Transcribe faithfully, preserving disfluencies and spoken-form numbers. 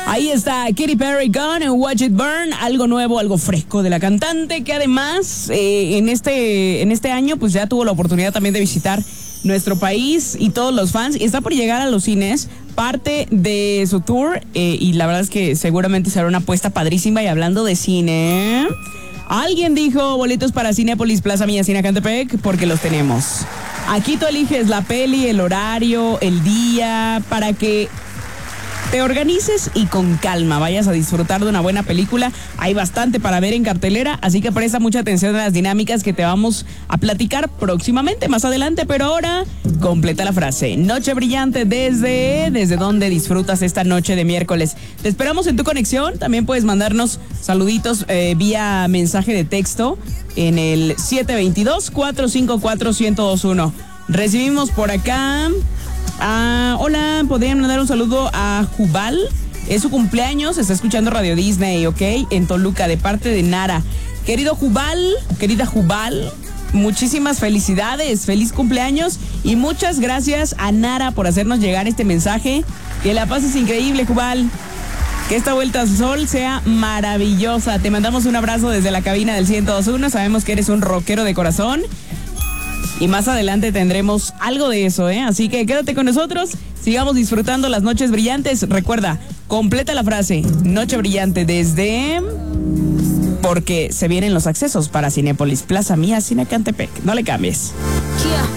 Ahí está Katy Perry con Watch It Burn, algo nuevo, algo fresco de la cantante, que además eh, en este en este año pues ya tuvo la oportunidad también de visitar nuestro país y todos los fans, y está por llegar a los cines parte de su tour, eh, y la verdad es que seguramente será una apuesta padrísima. Y hablando de cine, alguien dijo boletos para Cinépolis Plaza Mía Cine Cantepec, porque los tenemos. Aquí tú eliges la peli, el horario, el día, para que te organices y con calma vayas a disfrutar de una buena película. Hay bastante para ver en cartelera, así que presta mucha atención a las dinámicas que te vamos a platicar próximamente, más adelante. Pero ahora, completa la frase. Noche brillante, desde... ¿Desde dónde disfrutas esta noche de miércoles? Te esperamos en tu conexión. También puedes mandarnos saluditos eh, vía mensaje de texto en el siete dos dos, cuatro cinco cuatro, uno cero dos uno. Recibimos por acá... Ah, hola, podrían mandar un saludo a Jubal. Es su cumpleaños, está escuchando Radio Disney, ¿ok? En Toluca, de parte de Nara. Querido Jubal, querida Jubal, muchísimas felicidades, feliz cumpleaños. Y muchas gracias a Nara por hacernos llegar este mensaje. Que la pases increíble, Jubal. Que esta vuelta al sol sea maravillosa. Te mandamos un abrazo desde la cabina del ciento dos punto uno. Sabemos que eres un rockero de corazón. Y más adelante tendremos algo de eso, ¿eh? Así que quédate con nosotros, sigamos disfrutando las noches brillantes. Recuerda, completa la frase, noche brillante desde... Porque se vienen los accesos para Cinépolis Plaza Mía Cine Cantepec. No le cambies. Yeah.